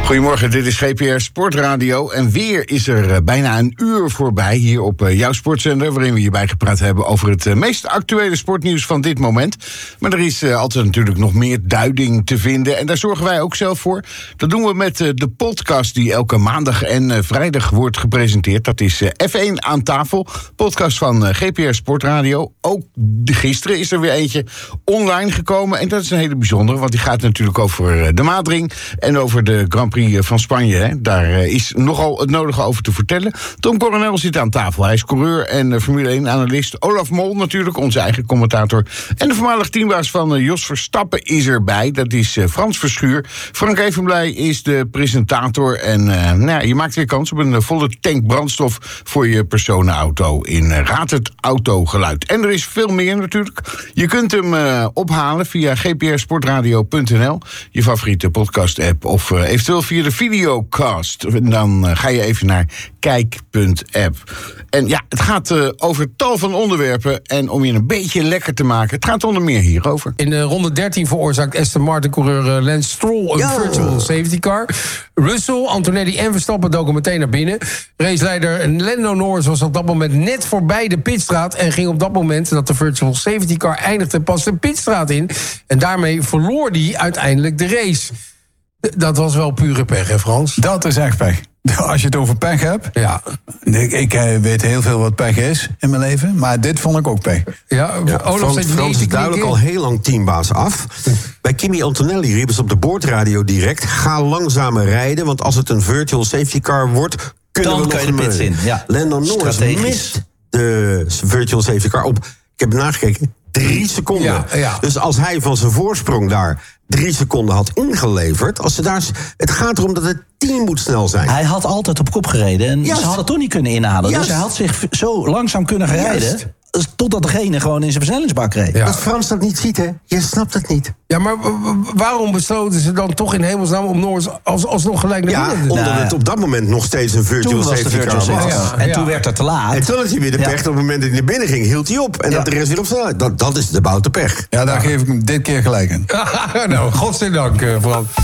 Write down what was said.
Goedemorgen, dit is GPR Sportradio. En weer is er bijna een uur voorbij hier op jouw sportzender, waarin we je bijgepraat hebben over het meest actuele sportnieuws van dit moment. Maar er is altijd natuurlijk nog meer duiding te vinden. En daar zorgen wij ook zelf voor. Dat doen we met de podcast die elke maandag en vrijdag wordt gepresenteerd. Dat is F1 aan tafel. Podcast van GPR Sportradio. Ook gisteren is er weer eentje online gekomen. En dat is een hele bijzondere, want die gaat natuurlijk over de Maatring en over de Grand Prix van Spanje. Hè. Daar is nogal het nodige over te vertellen. Tom Coronel zit aan tafel. Hij is coureur en Formule 1-analyst. Olaf Mol natuurlijk, onze eigen commentator. En de voormalig teambaas van Jos Verstappen is erbij. Dat is Frans Verschuur. Frank Evenblij is de presentator. En je maakt weer kans op een volle tank brandstof voor je personenauto in Raad het Autogeluid. En er is veel meer natuurlijk. Je kunt hem ophalen via gprsportradio.nl, je favoriete podcast-app, of eventueel via de videocast. Dan ga je even naar kijk.app. En ja, het gaat over tal van onderwerpen. En om je een beetje lekker te maken, het gaat onder meer hierover. In de ronde 13 veroorzaakt Aston Martin-coureur Lance Stroll een virtual safety car. Russell, Antonetti en Verstappen doken meteen naar binnen. Raceleider Lando Norris was op dat moment net voorbij de pitstraat en ging op dat moment dat de virtual safety car eindigde pas de pitstraat in. En daarmee verloor hij uiteindelijk de race. Dat was wel pure pech, hè Frans? Dat is echt pech. Als je het over pech hebt. Ja. Ik weet heel veel wat pech is in mijn leven. Maar dit vond ik ook pech. Ja, Frans is duidelijk al heel lang teambaas af. Bij Kimi Antonelli riepen ze op de boordradio direct: ga langzamer rijden, want als het een virtual safety car wordt, kunnen dan we nog de pits in. Ja. Lando Norris mist de virtual safety car op, ik heb nagekeken, 3 seconden. Ja. Dus als hij van zijn voorsprong daar 3 seconden had ingeleverd, het gaat erom dat het team moet snel zijn. Hij had altijd op kop gereden en ze hadden toch niet kunnen inhalen. Dus hij had zich zo langzaam kunnen gaan rijden, totdat degene gewoon in zijn versnellingsbak reed. Ja. Dat Frans dat niet ziet, hè? Je snapt het niet. Ja, maar waarom besloten ze dan toch in hemelsnaam om Norris alsnog gelijk naar binnen? Omdat het op dat moment nog steeds een virtual safety car was. En toen werd het te laat. En toen had hij weer de pech. Op het moment dat hij naar binnen ging, hield hij op. En dat de rest weer op snelheid. Dat is de boute pech. Ja, daar geef ik hem dit keer gelijk in. Nou, godzijdank, Frans.